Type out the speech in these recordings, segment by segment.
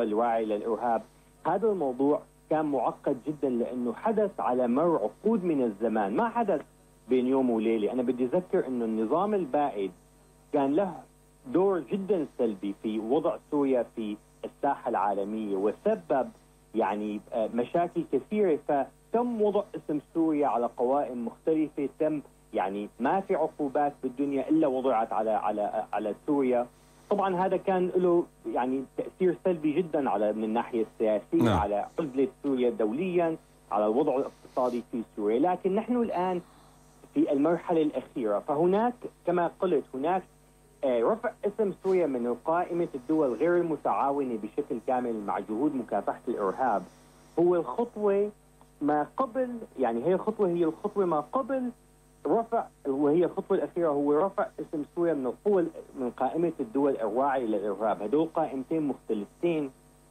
الدول الواعية للإرهاب. هذا الموضوع كان معقد جدا لأنه حدث على مر عقود من الزمان، ما حدث بين يوم وليلة. أنا بدي أذكر أنه النظام البائد كان له دور جدا سلبي في وضع سوريا في الساحة العالمية، وسبب يعني مشاكل كثيرة، فتم وضع اسم سوريا على قوائم مختلفة. تم يعني ما في عقوبات بالدنيا إلا وضعت على سوريا. طبعا هذا كان له يعني تأثير سلبي جدا على من الناحية السياسية على عزلة سوريا دوليا، على الوضع الاقتصادي في سوريا. لكن نحن الآن في المرحلة الأخيرة، فهناك كما قلت هناك رفع اسم سوريا من قائمة الدول غير المتعاونة بشكل كامل مع جهود مكافحة الإرهاب هو الخطوة ما قبل، يعني هي الخطوة ما قبل رفع، وهي الخطوة الأخيرة هو رفع اسم سوريا من قائمة الدول الواعية للإرهاب. هدول قائمتين مختلفتين.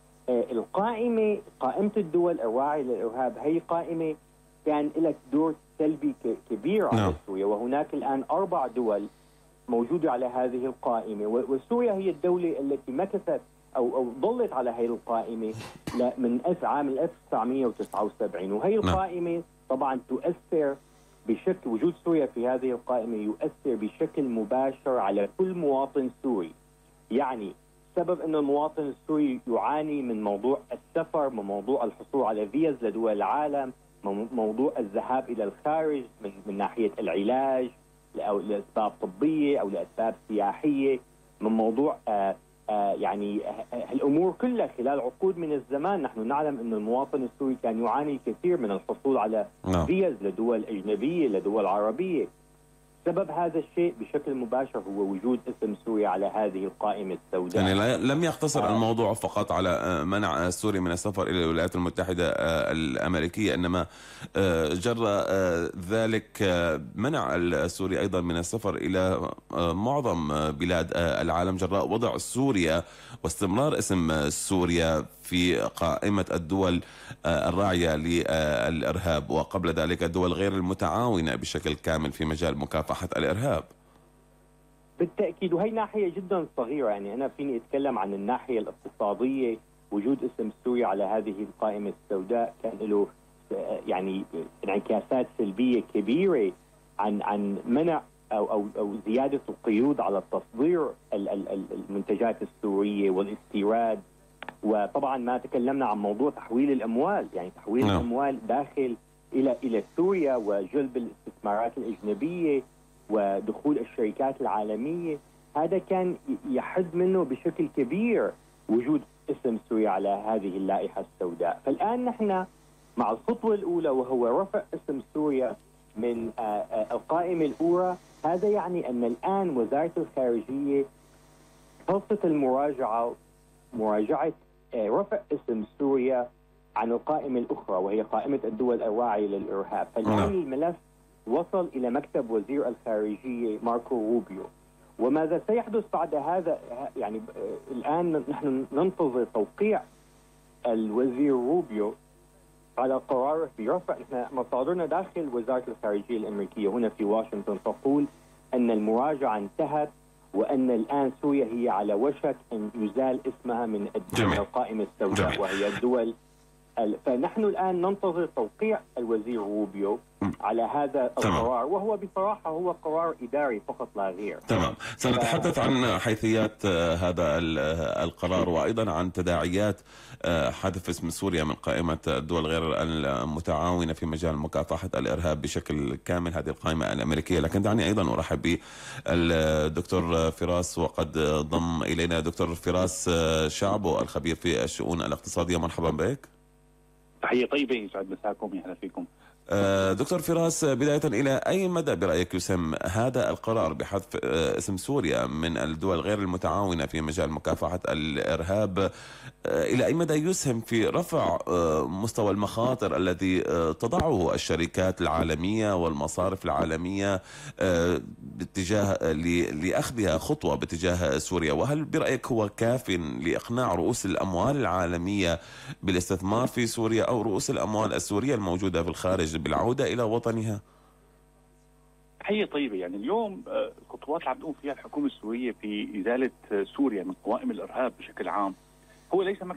قائمة الدول الواعية للإرهاب هي قائمة كان لها دور سلبي كبير على سوريا، وهناك الآن 4 دول موجودة على هذه القائمة، وسوريا هي الدولة التي مكثت أو ظلت على هذه القائمة من عام 1979. وهي القائمة طبعا تؤثر بشكل، وجود سوريا في هذه القائمة يؤثر بشكل مباشر على كل مواطن سوري. يعني سبب أن المواطن السوري يعاني من موضوع السفر، من موضوع الحصول على فيز لدول العالم، موضوع الذهاب إلى الخارج من ناحية العلاج أو لأسباب طبية أو لأسباب سياحية، من موضوع يعني الأمور كلها. خلال عقود من الزمان نحن نعلم أن المواطن السوري كان يعاني الكثير من الحصول على فيز لدول أجنبية، لدول عربية. سبب هذا الشيء بشكل مباشر هو وجود اسم سوريا على هذه القائمة السوداء. يعني لم يقتصر الموضوع فقط على منع سوريا من السفر إلى الولايات المتحدة الأمريكية، إنما جرى ذلك منع سوريا أيضا من السفر إلى معظم بلاد العالم جراء وضع سوريا واستمرار اسم سوريا في قائمة الدول الراعية للإرهاب، وقبل ذلك الدول غير المتعاونة بشكل كامل في مجال مكافحة الإرهاب. بالتأكيد، وهي ناحية جدا صغيرة. يعني أنا فيني أتكلم عن الناحية الاقتصادية. وجود اسم سوريا على هذه القائمة السوداء كان له يعني انعكاسات سلبية كبيرة عن منع أو زيادة القيود على تصدير المنتجات السورية والاستيراد. وطبعا ما تكلمنا عن موضوع تحويل الأموال، يعني تحويل الأموال داخل إلى سوريا، وجلب الاستثمارات الأجنبية ودخول الشركات العالمية. هذا كان يحد منه بشكل كبير وجود اسم سوريا على هذه اللائحة السوداء. فالآن نحن مع الخطوة الأولى وهو رفع اسم سوريا من القائمة الأولى. هذا يعني أن الآن وزارة الخارجية خلصت مراجعة رفع اسم سوريا عن القائمة الأخرى وهي قائمة الدول الواعية للإرهاب. فالآن الملف وصل إلى مكتب وزير الخارجية ماركو روبيو. وماذا سيحدث بعد هذا؟ يعني الآن نحن ننتظر توقيع الوزير روبيو على قراره برفع. نحن مصادرنا داخل وزارة الخارجية الأمريكية هنا في واشنطن تقول أن المراجعة انتهت، وأن الآن سوريا هي على وشك أن يزال اسمها من القائمة السوداء وهي الدول. فنحن الآن ننتظر توقيع الوزير روبيو على هذا القرار، وهو بصراحة هو قرار إداري فقط لا غير. تمام. سنتحدث عن حيثيات هذا القرار وأيضا عن تداعيات حذف اسم سوريا من قائمة الدول غير المتعاونة في مجال مكافحة الإرهاب بشكل كامل، هذه القائمة الأمريكية. لكن دعني أيضا أرحب بالدكتور فراس، وقد ضم إلينا دكتور فراس شعبو الخبير في الشؤون الاقتصادية. مرحبا بك. تحية طيبة، يسعد مساكم، يا هلا فيكم. دكتور فراس، بداية إلى أي مدى برأيك يسهم هذا القرار بحذف اسم سوريا من الدول غير المتعاونة في مجال مكافحة الإرهاب، إلى أي مدى يسهم في رفع مستوى المخاطر الذي تضعه الشركات العالمية والمصارف العالمية باتجاه لأخذها خطوة باتجاه سوريا؟ وهل برأيك هو كاف لإقناع رؤوس الأموال العالمية بالاستثمار في سوريا أو رؤوس الأموال السورية الموجودة في الخارج بالعودة إلى وطنها؟ تحية طيبة. يعني اليوم الخطوات اللي عم تقوم فيها الحكومة السورية في إزالة سوريا من قوائم الإرهاب بشكل عام هو ليس